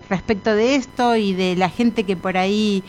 respecto de esto y de la gente que por ahí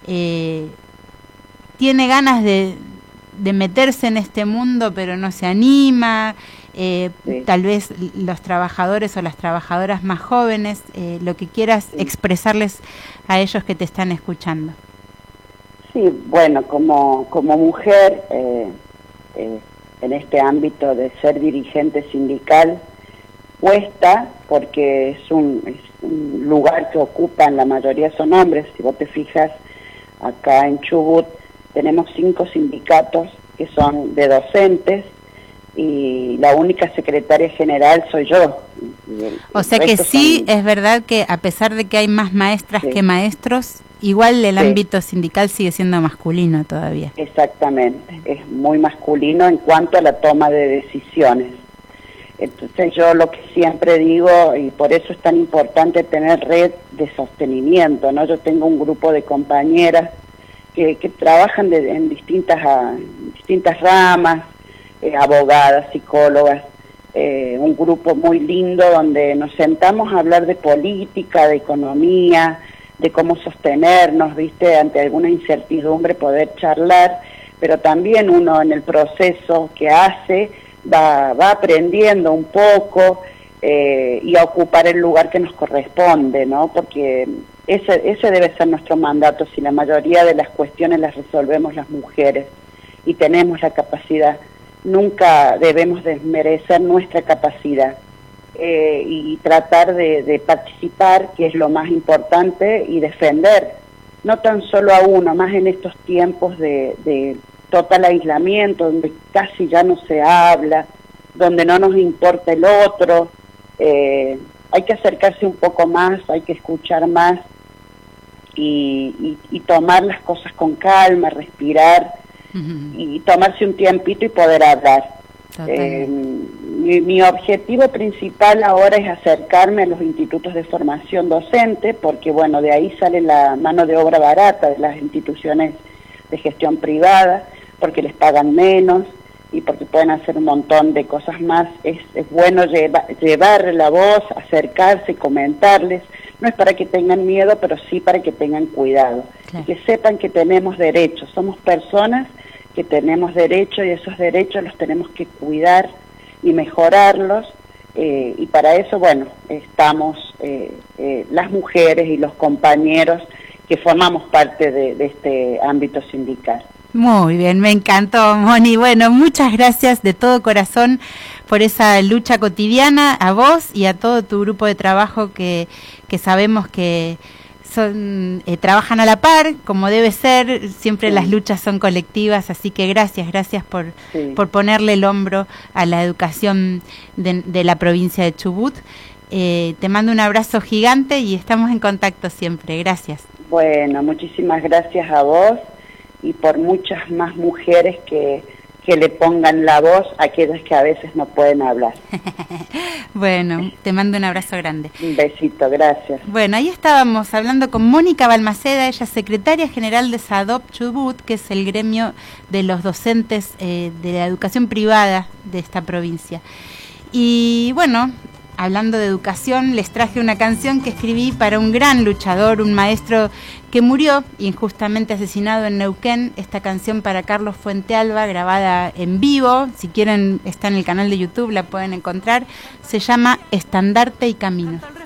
tiene ganas de meterse en este mundo pero no se anima, sí. Tal vez los trabajadores o las trabajadoras más jóvenes, lo que quieras expresarles a ellos que te están escuchando. Sí, bueno, como mujer en este ámbito de ser dirigente sindical cuesta, porque es un lugar que ocupan, la mayoría son hombres. Si vos te fijas, acá en Chubut tenemos 5 sindicatos que son de docentes y la única secretaria general soy yo. O sea que sí, es verdad que a pesar de que hay más maestras que maestros, igual el ámbito sindical sigue siendo masculino todavía. Exactamente, es muy masculino en cuanto a la toma de decisiones. Entonces yo lo que siempre digo, y por eso es tan importante tener red de sostenimiento, ¿no? Yo tengo un grupo de compañeras que trabajan en distintas ramas, abogadas, psicólogas, un grupo muy lindo donde nos sentamos a hablar de política, de economía, de cómo sostenernos, ¿viste? Ante alguna incertidumbre poder charlar, pero también uno en el proceso que hace va aprendiendo un poco y a ocupar el lugar que nos corresponde, ¿no? Porque ese debe ser nuestro mandato. Si la mayoría de las cuestiones las resolvemos las mujeres y tenemos la capacidad, nunca debemos desmerecer nuestra capacidad y tratar de participar, que es lo más importante, y defender, no tan solo a uno, más en estos tiempos de total aislamiento, donde casi ya no se habla, donde no nos importa el otro. Hay que acercarse un poco más, hay que escuchar más y tomar las cosas con calma, respirar y tomarse un tiempito y poder hablar. Mi objetivo principal ahora es acercarme a los institutos de formación docente, porque bueno, de ahí sale la mano de obra barata de las instituciones de gestión privada, porque les pagan menos y porque pueden hacer un montón de cosas más. Es bueno llevar la voz, acercarse, comentarles. No es para que tengan miedo, pero sí para que tengan cuidado. Claro. Que sepan que tenemos derechos, somos personas que tenemos derechos y esos derechos los tenemos que cuidar y mejorarlos. Y para eso, bueno, estamos las mujeres y los compañeros que formamos parte de este ámbito sindical. Muy bien, me encantó, Moni. Bueno, muchas gracias de todo corazón por esa lucha cotidiana, a vos y a todo tu grupo de trabajo que sabemos que trabajan a la par, como debe ser. Siempre las luchas son colectivas, así que gracias por ponerle el hombro a la educación de la provincia de Chubut. Te mando un abrazo gigante y estamos en contacto siempre. Gracias. Bueno, muchísimas gracias a vos y por muchas más mujeres que le pongan la voz a aquellas que a veces no pueden hablar. Bueno, te mando un abrazo grande. Un besito, gracias. Bueno, ahí estábamos hablando con Mónica Balmaceda, ella es secretaria general de SADOP Chubut, que es el gremio de los docentes de la educación privada de esta provincia. Y bueno, hablando de educación, les traje una canción que escribí para un gran luchador, un maestro que murió injustamente asesinado en Neuquén. Esta canción para Carlos Fuentealba, grabada en vivo, si quieren está en el canal de YouTube, la pueden encontrar. Se llama Estandarte y Camino.